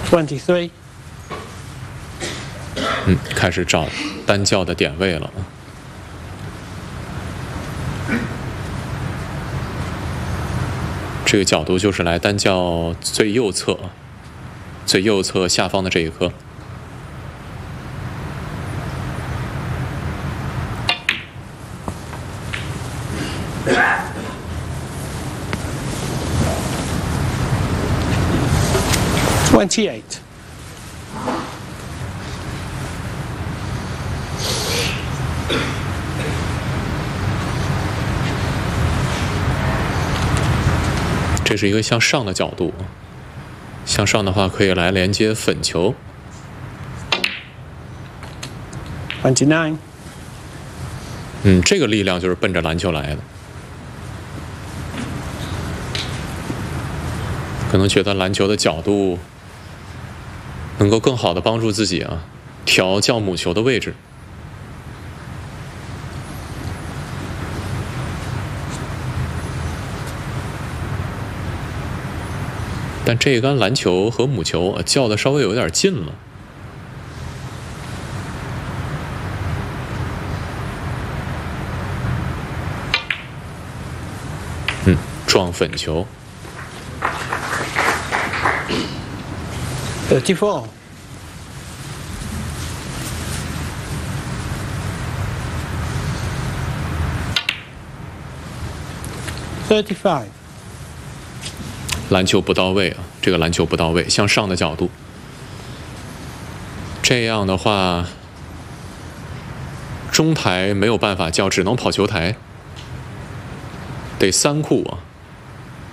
23. 开始找单教的点位了。这个角度就是来单教最右侧下方的这一颗。 28. 这是一个向上的角度，向上的话可以来连接粉球。 29. 这个力量就是奔着篮球来的。可能觉得篮球的角度能够更好的帮助自己调教母球的位置。但这一杆篮球和母球较的稍微有点近了。撞粉球。 34. 35. 篮球不到位这个篮球不到位，向上的角度。这样的话，中台没有办法叫，只能跑球台，得3库